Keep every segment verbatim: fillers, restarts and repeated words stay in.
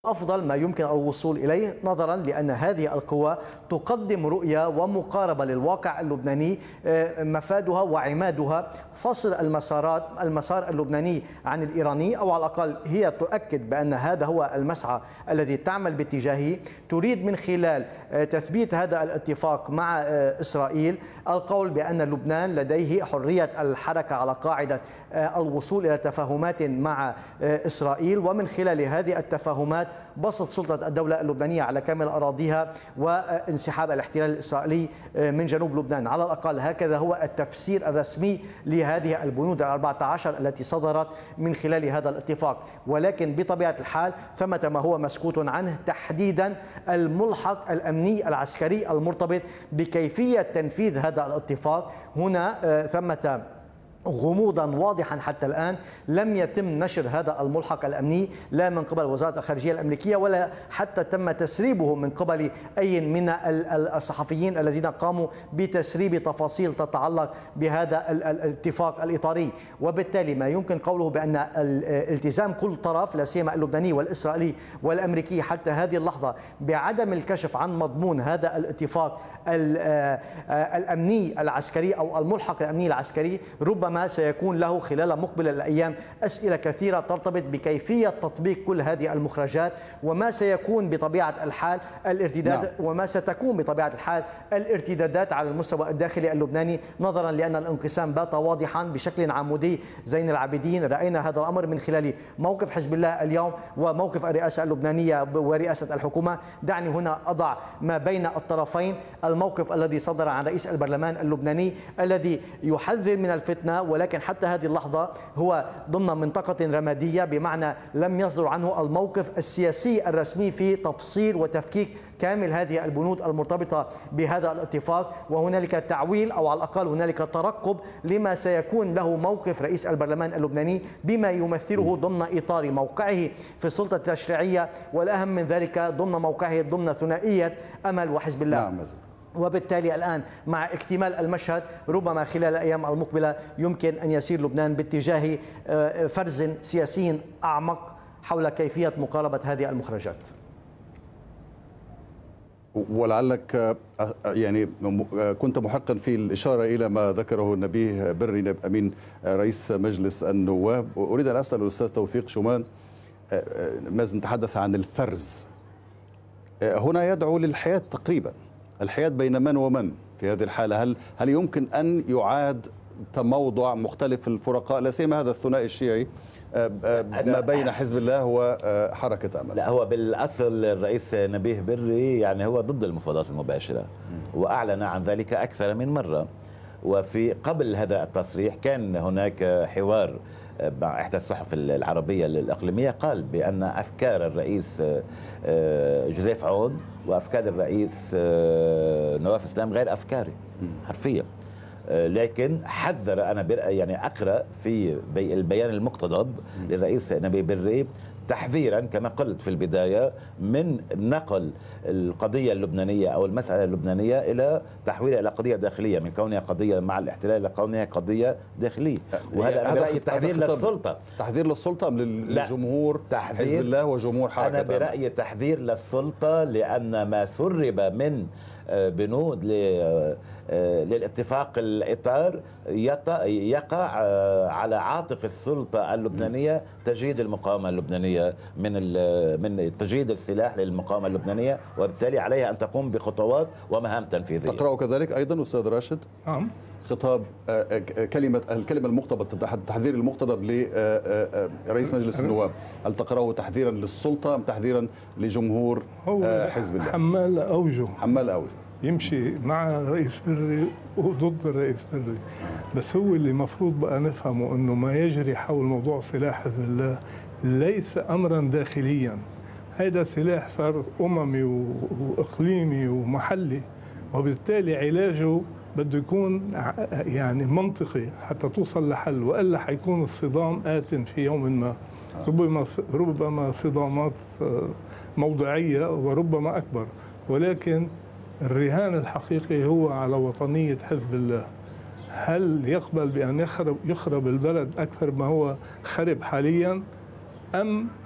أفضل ما يمكن الوصول إليه، نظرا لأن هذه القوى تقدم رؤية ومقاربة للواقع اللبناني مفادها وعمادها فصل المسارات المسار اللبناني عن الإيراني، أو على الأقل هي تؤكد بأن هذا هو المسعى الذي تعمل باتجاهه. تريد من خلال تثبيت هذا الاتفاق مع إسرائيل القول بأن لبنان لديه حرية الحركة على قاعدة الوصول إلى تفاهمات مع إسرائيل، ومن خلال هذه التفاهمات بسط سلطة الدولة اللبنانية على كامل أراضيها وانسحاب الاحتلال الإسرائيلي من جنوب لبنان. على الأقل هكذا هو التفسير الرسمي لهذه البنود الأربعة عشر التي صدرت من خلال هذا الاتفاق، ولكن بطبيعة الحال ثمة ما هو مسكوت عنه، تحديدا الملحق الأمني العسكري المرتبط بكيفية تنفيذ هذا الاتفاق. هنا ثمة غموضا واضحا حتى الآن، لم يتم نشر هذا الملحق الأمني لا من قبل وزارة الخارجية الأمريكية ولا حتى تم تسريبه من قبل أي من الصحفيين الذين قاموا بتسريب تفاصيل تتعلق بهذا الاتفاق الإطاري. وبالتالي ما يمكن قوله بأن التزام كل طرف لا سيما اللبناني والإسرائيلي والأمريكي حتى هذه اللحظة بعدم الكشف عن مضمون هذا الاتفاق الأمني العسكري أو الملحق الأمني العسكري، ربما ما سيكون له خلال مقبل الأيام أسئلة كثيرة ترتبط بكيفية تطبيق كل هذه المخرجات، وما سيكون بطبيعة الحال الارتداد نعم. وما ستكون بطبيعة الحال الارتدادات على المستوى الداخلي اللبناني، نظرا لأن الانقسام بات واضحا بشكل عمودي. زين العابدين رأينا هذا الأمر من خلال موقف حزب الله اليوم وموقف الرئاسة اللبنانية ورئاسة الحكومة. دعني هنا أضع ما بين الطرفين الموقف الذي صدر عن رئيس البرلمان اللبناني الذي يحذر من الفتنة، ولكن حتى هذه اللحظة هو ضمن منطقة رمادية، بمعنى لم يصدر عنه الموقف السياسي الرسمي في تفصيل وتفكيك كامل هذه البنود المرتبطة بهذا الاتفاق. وهنالك تعويل أو على الأقل هنالك ترقب لما سيكون له موقف رئيس البرلمان اللبناني بما يمثله ضمن إطار موقعه في السلطة التشريعية، والأهم من ذلك ضمن موقعه ضمن ثنائية أمل وحزب الله. نعم. وبالتالي الآن مع اكتمال المشهد ربما خلال الأيام المقبلة يمكن أن يسير لبنان باتجاه فرز سياسي أعمق حول كيفية مقاربة هذه المخرجات. ولعلك يعني كنت محقا في الإشارة إلى ما ذكره نبيه بري أمين رئيس مجلس النواب. أريد أن أسأل الأستاذ توفيق شومان، ماذا نتحدث عن الفرز؟ هنا يدعو للحياة تقريبا، الحياة بين من ومن في هذه الحالة؟ هل هل يمكن أن يعاد تموضع مختلف الفرقاء لا سيما هذا الثنائي الشيعي ما بين حزب الله وحركة أمل؟ لا، هو بالأصل الرئيس نبيه بري يعني هو ضد المفاوضات المباشرة، وأعلن عن ذلك أكثر من مرة. وفي قبل هذا التصريح كان هناك حوار مع إحدى الصحف العربية الإقليمية، قال بأن أفكار الرئيس جوزيف عون وأفكار الرئيس نواف اسلام غير أفكاري حرفيا. لكن حذر، أنا يعني أقرأ في البيان المقتضب للرئيس نبيه بري تحذيرا كما قلت في البداية من نقل القضية اللبنانية أو المسألة اللبنانية إلى تحويلها إلى قضية داخلية، من كونها قضية مع الاحتلال إلى كونها قضية داخلية. وهذا أنا برأيي تحذير للسلطة. تحذير للسلطة أم للجمهور حزب الله وجمهور حركة أنا برأيي تحذير للسلطة، لأن ما سرب من بنود للاتفاق الإطار يقع على عاتق السلطة اللبنانية تجريد المقاومة اللبنانية من من تجريد السلاح للمقاومة اللبنانية، وبالتالي عليها أن تقوم بخطوات ومهام تنفيذية. تقرأ كذلك أيضا أستاذ راشد؟ نعم. خطاب كلمة الكلمة المقتضب، التحذير المقتضب لرئيس مجلس النواب، هل تقرأه تحذيرا للسلطة أم تحذيرا لجمهور حزب الله؟ حمال أوجه حمال أوجه يمشي مع رئيس بري وضد الرئيس بري. بس هو اللي مفروض بقى نفهمه أنه ما يجري حول موضوع سلاح حزب الله ليس أمرا داخليا، هذا سلاح صار أممي وإقليمي ومحلي، وبالتالي علاجه بده يكون يعني منطقي حتى توصل لحل، وإلا حيكون الصدام آت في يوم ما، ربما ربما صدامات موضعية وربما أكبر، ولكن الرهان الحقيقي هو على وطنية حزب الله. هل يقبل بأن يخرب يخرب البلد أكثر ما هو خرب حاليا، أم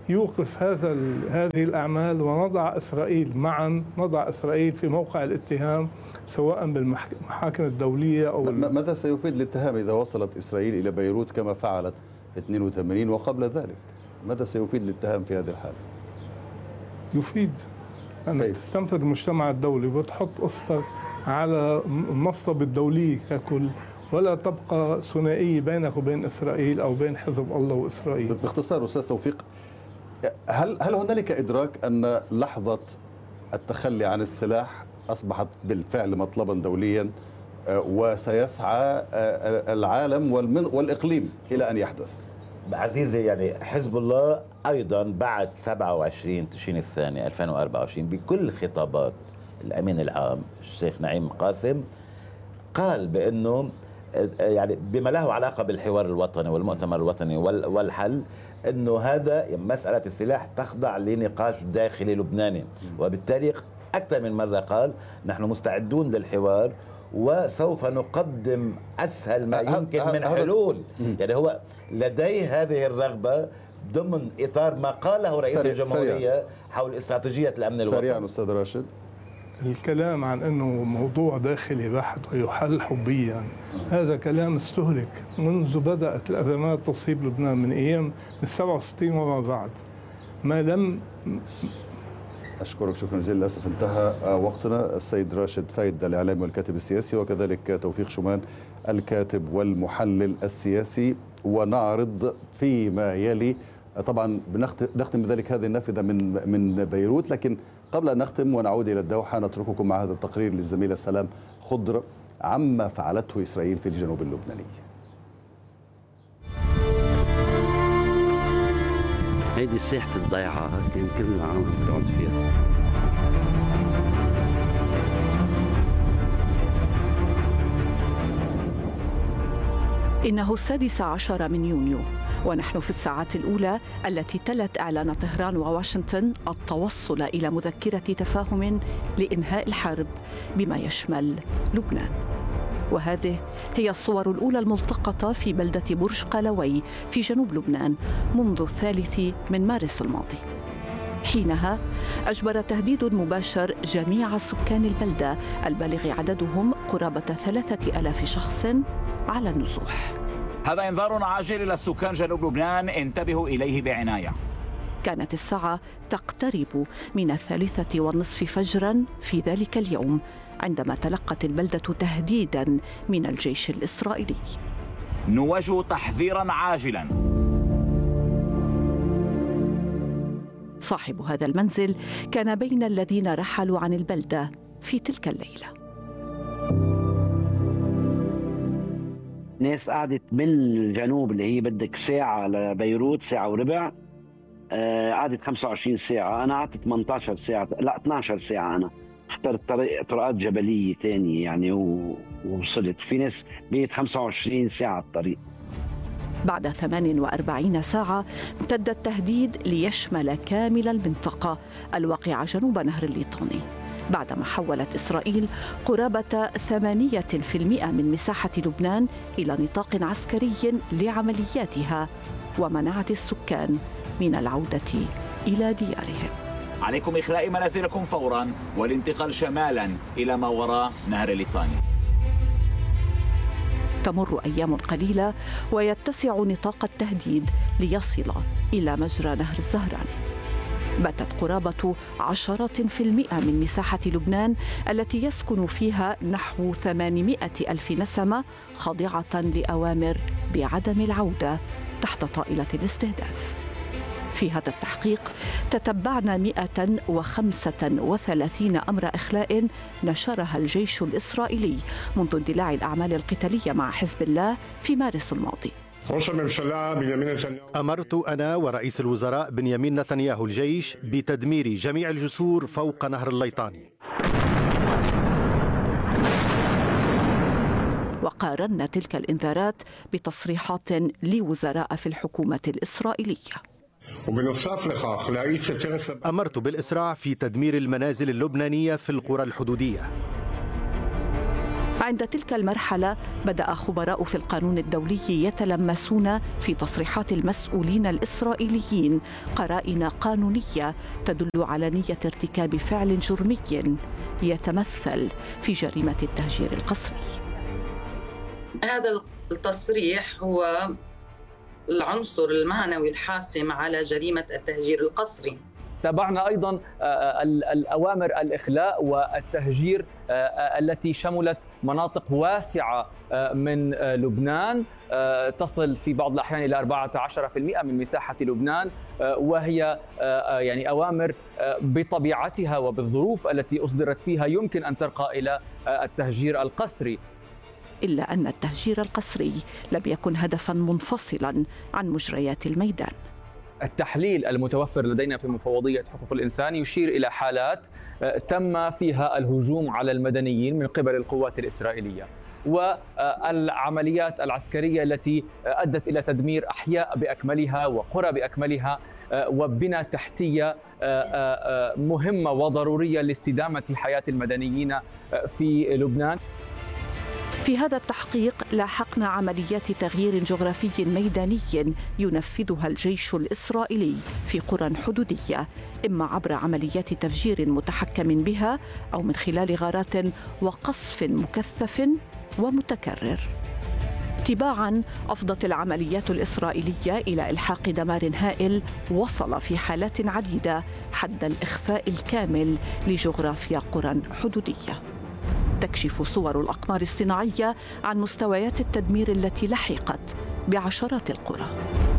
يوقف هذا هذه الأعمال ونضع إسرائيل معا نضع إسرائيل في موقع الاتهام سواء بالمحاكم الدولية أو ماذا سيفيد الاتهام إذا وصلت إسرائيل إلى بيروت كما فعلت في اثنين وثمانين وقبل ذلك؟ ماذا سيفيد الاتهام في هذه الحالة؟ يفيد أنك تستنفر المجتمع الدولي وتحط قصتك على المصطب الدولي ككل، ولا تبقى ثنائية بينك وبين إسرائيل أو بين حزب الله وإسرائيل. باختصار أستاذ توفيق، هل هل هنالك إدراك أن لحظة التخلي عن السلاح أصبحت بالفعل مطلبا دوليا وسيسعى العالم والإقليم إلى أن يحدث؟ عزيزي، يعني حزب الله أيضا بعد سبعة وعشرين تشرين الثاني ألفين وأربعة وعشرين بكل خطابات الأمين العام الشيخ نعيم قاسم قال بأنه يعني بما له علاقة بالحوار الوطني والمؤتمر الوطني والحل، أنه هذا مسألة السلاح تخضع لنقاش داخلي لبناني، وبالتالي أكثر من مرة قال نحن مستعدون للحوار وسوف نقدم أسهل ما يمكن من حلول. يعني هو لديه هذه الرغبة ضمن إطار ما قاله رئيس الجمهورية حول استراتيجية الأمن الوطني. سريعا أستاذ راشد. الكلام عن أنه موضوع داخلي بحت ويحل حبيا هذا كلام استهلك منذ بدأت الأزمات تصيب لبنان من أيام من سبعة وستين وما بعد. ما لم أشكرك شكرا جزيلا. للأسف انتهى وقتنا. السيد راشد فايد الإعلامي والكاتب السياسي، وكذلك توفيق شومان الكاتب والمحلل السياسي. ونعرض فيما يلي طبعا بنختم بذلك هذه النافذة من من بيروت، لكن قبل أن نختم ونعود إلى الدوحة نترككم مع هذا التقرير للزميلة سلام خضر عما فعلته إسرائيل في الجنوب اللبناني. هيدي ساحة الضيعة كان كلنا عم نقعد فيها. إنه السادس عشر من يونيو ونحن في الساعات الأولى التي تلت إعلان طهران وواشنطن التوصل إلى مذكرة تفاهم لإنهاء الحرب بما يشمل لبنان. وهذه هي الصور الأولى الملتقطة في بلدة برج قلوي في جنوب لبنان منذ الثالث من مارس الماضي. حينها أجبر تهديد مباشر جميع سكان البلدة البالغ عددهم قرابة ثلاثة ألاف شخص على النزوح. هذا إنذار عاجل إلى السكان جنوب لبنان، انتبهوا إليه بعناية. كانت الساعة تقترب من الثالثة والنصف فجرا في ذلك اليوم عندما تلقت البلدة تهديدا من الجيش الإسرائيلي. نوجه تحذيرا عاجلا. صاحب هذا المنزل كان بين الذين رحلوا عن البلدة في تلك الليلة. ناس قعدت بالجنوب اللي هي بدك ساعة لبيروت، ساعة وربع، آه قعدت خمسة وعشرين ساعة. أنا قعدت ثمانية عشر ساعة، لا اثني عشر ساعة. أنا اخترت طريق طرقات جبلية تانية يعني ووصلت. في ناس بيت خمسة وعشرين ساعة الطريق. بعد ثمان وأربعين ساعة امتد التهديد ليشمل كامل المنطقة الواقعة جنوب نهر الليطاني، بعدما حولت إسرائيل قرابة ثمانية في المئة من مساحة لبنان إلى نطاق عسكري لعملياتها، ومنعت السكان من العودة إلى ديارهم. عليكم إخلاء منازلكم فورا والانتقال شمالا إلى ما وراء نهر الليطاني. تمر أيام قليلة ويتسع نطاق التهديد ليصل إلى مجرى نهر الزهراني. باتت قرابة عشرة في المئة من مساحة لبنان التي يسكن فيها نحو ثمانمائة ألف نسمة خاضعة لأوامر بعدم العودة تحت طائلة الاستهداف. في هذا التحقيق تتبعنا مئة وخمسة وثلاثين أمر إخلاء نشرها الجيش الإسرائيلي منذ اندلاع الأعمال القتالية مع حزب الله في مارس الماضي. أمرت أنا ورئيس الوزراء بنيامين نتنياهو الجيش بتدمير جميع الجسور فوق نهر الليطاني. وقارنا تلك الإنذارات بتصريحات لوزراء في الحكومة الإسرائيلية. أمرت بالإسراع في تدمير المنازل اللبنانية في القرى الحدودية. عند تلك المرحلة بدأ خبراء في القانون الدولي يتلمسون في تصريحات المسؤولين الإسرائيليين قرائن قانونية تدل على نية ارتكاب فعل جرمي يتمثل في جريمة التهجير القسري. هذا التصريح هو العنصر المعنوي الحاسم على جريمة التهجير القسري. تابعنا أيضا الأوامر الإخلاء والتهجير التي شملت مناطق واسعة من لبنان تصل في بعض الأحيان إلى أربعة عشر بالمئة من مساحة لبنان، وهي يعني أوامر بطبيعتها وبالظروف التي أصدرت فيها يمكن أن ترقى إلى التهجير القسري. إلا أن التهجير القسري لم يكن هدفاً منفصلاً عن مجريات الميدان. التحليل المتوفر لدينا في مفوضية حقوق الإنسان يشير إلى حالات تم فيها الهجوم على المدنيين من قبل القوات الإسرائيلية، والعمليات العسكرية التي أدت إلى تدمير أحياء بأكملها وقرى بأكملها وبنى تحتية مهمة وضرورية لاستدامة حياة المدنيين في لبنان. في هذا التحقيق لاحقنا عمليات تغيير جغرافي ميداني ينفذها الجيش الإسرائيلي في قرى حدودية، إما عبر عمليات تفجير متحكم بها أو من خلال غارات وقصف مكثف ومتكرر. تباعاً أفضت العمليات الإسرائيلية إلى إلحاق دمار هائل وصل في حالات عديدة حد الإخفاء الكامل لجغرافيا قرى حدودية. تكشف صور الأقمار الصناعية عن مستويات التدمير التي لحقت بعشرات القرى.